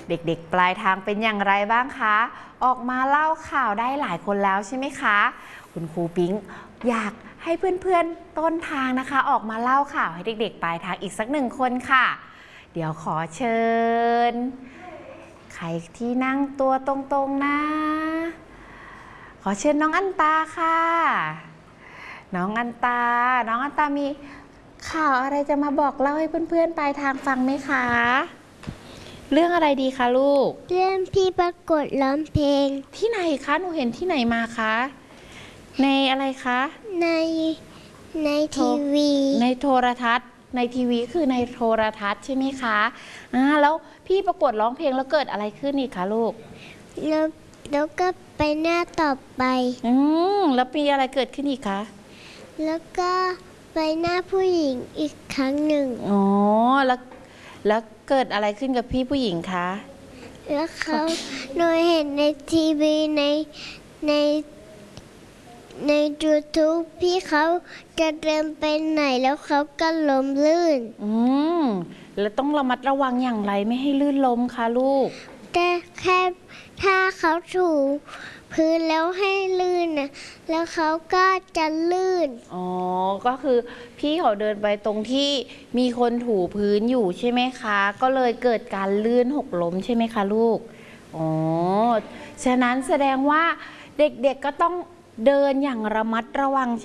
เด็กๆปลายทางเป็นอย่างไรบ้างคะออกมาเล่าข่าวได้หลายคนแล้วใช่ไหมคะคุณครูปิ๊งอยากให้เพื่อนๆต้นทางนะคะออกมาเล่าข่าวให้เด็กๆปลายทางอีกสักหนึ่งคนค่ะเดี๋ยวขอเชิญใครที่นั่งตัวตรงๆนะขอเชิญน้องอันตาค่ะน้องอันตามีข่าวอะไรจะมาบอกเล่าให้เพื่อนๆปลายทางฟังไหมคะเรื่องอะไรดีคะลูกเรื่องพี่ประกวดร้องเพลงที่ไหนคะหนูเห็นที่ไหนมาคะในอะไรคะในทีวีในโทรทัศน์ในทีวีคือในโทรทัศน์ใช่ไหมคะแล้วพี่ประกวดร้องเพลงแล้วเกิดอะไรขึ้นอีกคะลูกแล้วก็ไปหน้าต่อไปแล้วมีอะไรเกิดขึ้นอีกคะแล้วก็ไปหน้าผู้หญิงอีกครั้งหนึ่งแล้วเกิดอะไรขึ้นกับพี่ผู้หญิงคะแล้วหนูเห็นในทีวีใน YouTube พี่เขาจะเดินไปไหนแล้วเขาก็ล้มลื่นแล้วต้องระมัดระวังอย่างไรไม่ให้ลื่นล้มคะลูกแต่แค่ถ้าเขาถูพื้นแล้วให้ลื่นนะแล้วเขาก็จะลื่นก็คือพี่เขาเดินไปตรงที่มีคนถูพื้นอยู่ใช่ไหมคะก็เลยเกิดการลื่นหกล้มใช่ไหมคะลูกฉะนั้นแสดงว่าเด็กๆก็ต้องเดินอย่างระมัดระวัง